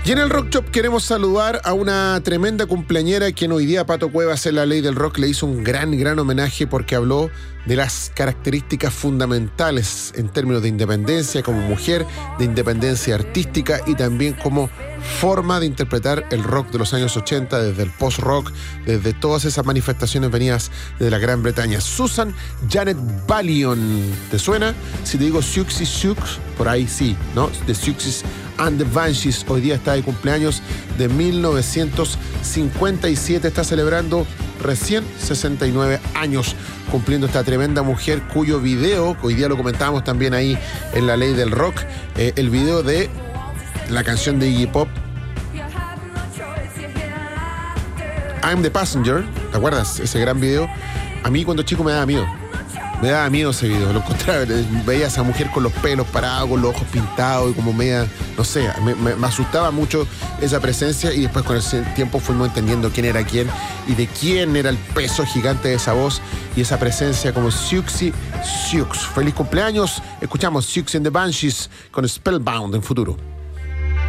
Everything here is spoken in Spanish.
Y en el Rock Shop queremos saludar a una tremenda cumpleañera quien hoy día Pato Cuevas en La Ley del Rock le hizo un gran homenaje porque habló de las características fundamentales en términos de independencia como mujer, de independencia artística y también como forma de interpretar el rock de los años 80, desde el post-rock, desde todas esas manifestaciones venidas de la Gran Bretaña. Susan Janet Ballion, ¿te suena? Si te digo Siouxsie Sioux, por ahí sí, ¿no? The Siouxies and the Banshees, hoy día está de cumpleaños de 1957, está celebrando recién 69 años, cumpliendo esta tremenda mujer cuyo video, hoy día lo comentábamos también ahí en La Ley del Rock, el video de la canción de Iggy Pop, I'm the Passenger, ¿te acuerdas? Ese gran video. A mí cuando chico me daba miedo ese video, lo encontraba, veía a esa mujer con los pelos parados, con los ojos pintados y como media, no sé, me asustaba mucho esa presencia y después con el tiempo fuimos entendiendo quién era quién y de quién era el peso gigante de esa voz y esa presencia como Siouxsie Sioux. Feliz cumpleaños, escuchamos Siouxsie and the Banshees con Spellbound en Futuro.